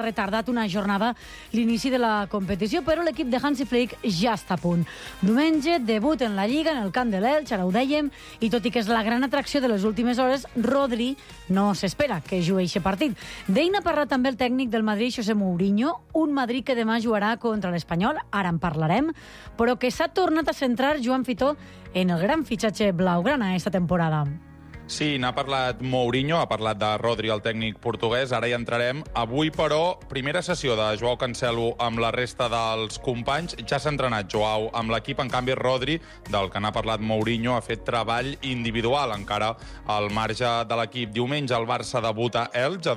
retardat una jornada l'inici de la competició, però l'equip de Hansi Flick ja està a punt. Diumenge, debut en la Lliga, en el camp de l'Elx, ara ho dèiem, i tot i que és la gran atracció de les últimes hores, Rodri no s'espera que jugui aquest partit. D'ell n'ha parlat també el tècnic del Madrid, José Mourinho, un Madrid que demà jugarà contra l'Espanyol, ara en parlarem, però que s'ha tornat a centrar Joan Fitó en el gran fitxatge blaugrana esta temporada. Sí, n'ha parlat Mourinho, ha parlat de Rodri, el tècnic portuguès, ara hi entrarem. Avui, però, primera sessió de Joao Cancelo amb la resta dels companys. Ja s'ha entrenat Joao amb l'equip, en canvi Rodri, del que n'ha parlat Mourinho, ha fet treball individual, encara al marge de l'equip. Diumenge el Barça debuta Elx a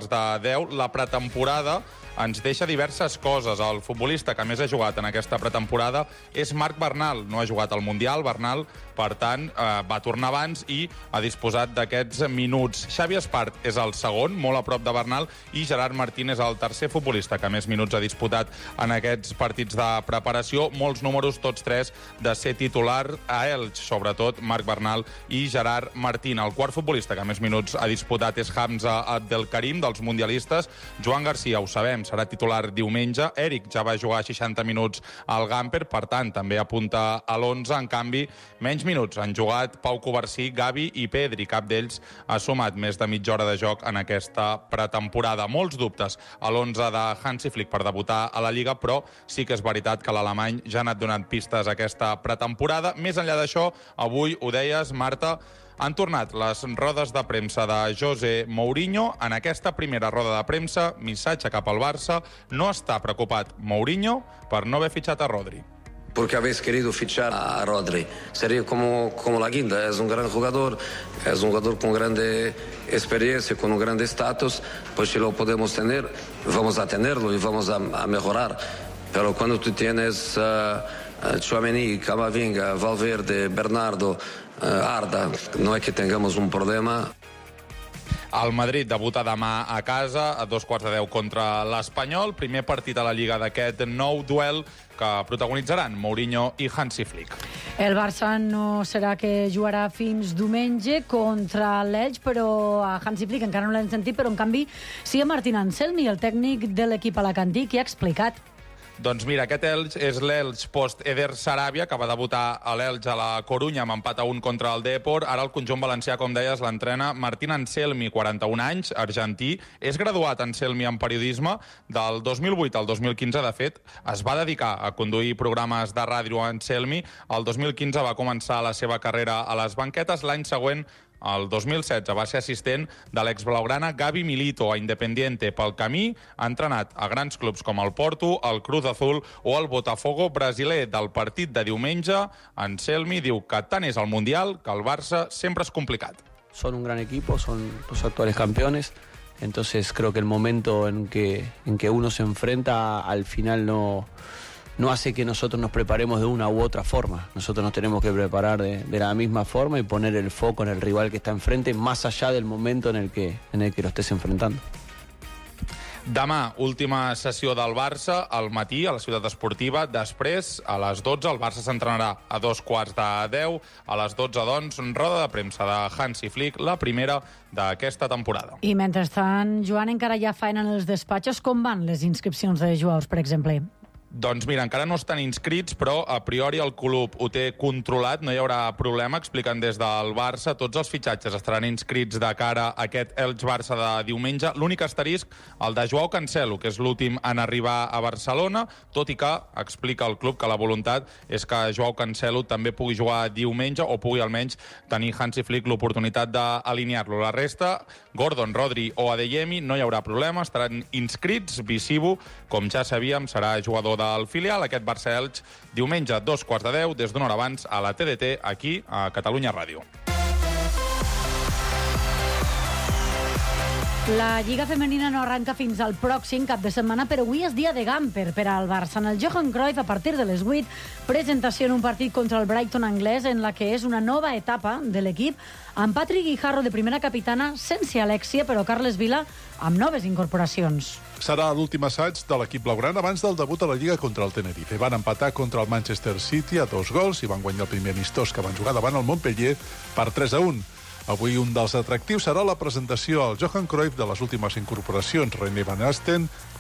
9:45. La pretemporada ens deixa diverses coses. El futbolista que més ha jugat en aquesta pretemporada és Marc Bernal. No ha jugat al Mundial, Bernal, per tant, va tornar abans i ha disposat d'aquests minuts. Xavi Espart és el segon, molt a prop de Bernal, i Gerard Martín és el tercer futbolista que més minuts ha disputat en aquests partits de preparació. Molts números, tots tres, de ser titular a Elx, sobretot Marc Bernal i Gerard Martín. El quart futbolista que més minuts ha disputat és Hamza Abdelkarim, dels mundialistes. Joan Garcia, ho sabem, serà titular diumenge. Eric ja va jugar 60 minuts al Gamper, per tant, també apunta a l'11. En canvi, menys minuts han jugat Pau Covarsí, Gavi i Pedri. Cap d'ells ha sumat més de mitja hora de joc en aquesta pretemporada. Molts dubtes a l'11 de Hansi Flick per debutar a la Lliga, però sí que és veritat que l'alemany ja ha anat donant pistes aquesta pretemporada. Més enllà d'això, avui, ho deies, Marta, han tornat les rodes de premsa de José Mourinho. En aquesta primera roda de premsa, missatge cap al Barça, no està preocupat Mourinho per no haver fitxat a Rodri. Porque habéis querido fichar a Rodri. Sería como la guinda, es un gran jugador con grande experiencia, con un grande estatus, pues si lo podemos tener, vamos a tenerlo y vamos a mejorar. Pero cuando tú tienes Tchouaméni, Camavinga, Valverde, Bernardo, Arda, no es que tengamos un problema. El Madrid debuta demà a casa a 9:15 contra l'Espanyol. Primer partit a la Lliga d'aquest nou duel que protagonitzaran Mourinho i Hansi Flick. El Barça no serà que jugarà fins diumenge contra l'Elx, però a Hansi Flick encara no l'hem sentit, però en canvi sí a Martín Anselmi, el tècnic de l'equip alacantí, que ha explicat. Doncs mira, aquest Elx és l'Elx post-Eder Sarabia, que va debutar a l'Elx a la Corunya amb empat a 1 contra el Depor. Ara el conjunt valencià, com deies, l'entrena Martín Anselmi, 41 anys, argentí. És graduat Anselmi en periodisme. Del 2008 al 2015, de fet, es va dedicar a conduir programes de ràdio Anselmi. El 2015 va començar la seva carrera a les banquetes. L'any següent, el 2016, va ser assistent de l'ex-blaugrana Gavi Milito a Independiente. Pel camí ha entrenat a grans clubs com el Porto, el Cruz Azul o el Botafogo brasiler. Del partit de diumenge, Anselmi diu que tant és el Mundial que el Barça sempre és complicat. Son un gran equipo, son los actuales campeones, entonces creo que el momento en que uno se enfrenta al final no hace que nosotros nos preparemos de una u otra forma. Nosotros nos tenemos que preparar de la misma forma y poner el foco en el rival que está enfrente, más allá del momento en el que lo estés enfrentando. Demà, última sessió del Barça, al matí, a la Ciutat Esportiva. Després, a les 12, el Barça s'entrenarà a 9:15. A les 12, doncs, roda de premsa de Hansi Flick, la primera d'aquesta temporada. I mentrestant, Joan, encara hi ha feina en els despatxos. Com van les inscripcions de jugadors, per exemple? Doncs mira, encara no estan inscrits, però a priori el club ho té controlat, no hi haurà problema, expliquen des del Barça. Tots els fitxatges estaran inscrits de cara a aquest Elx-Barça de diumenge. L'únic asterisc, el de Joao Cancelo, que és l'últim en arribar a Barcelona, tot i que explica el club que la voluntat és que Joao Cancelo també pugui jugar diumenge o pugui almenys tenir Hansi Flick l'oportunitat d'alinear-lo. La resta, Gordon, Rodri o Adeyemi, no hi haurà problema, estaran inscrits. Visivo, com ja sabíem, serà jugador del filial. Aquest Barça-Elx, diumenge a 9:15, des d'una hora abans a la TDT, aquí a Catalunya Ràdio. La Lliga Femenina no arranca fins al pròxim cap de setmana, però avui és dia de Gamper per al Barça. En el Johan Cruyff, a partir de les 8, presentació en un partit contra el Brighton anglès, en la que és una nova etapa de l'equip, amb Patrick Guijarro de primera capitana, sense Alexia, però Carles Vila amb noves incorporacions. Serà l'últim assaig de l'equip blaugrana abans del debut a la Lliga contra el Tenerife. Van empatar contra el Manchester City a 2 gols i van guanyar el primer amistós que van jugar davant el Montpellier per 3-1. Avui un dels atractius serà la presentació al Johan Cruyff de les últimes incorporacions, René Van Asten,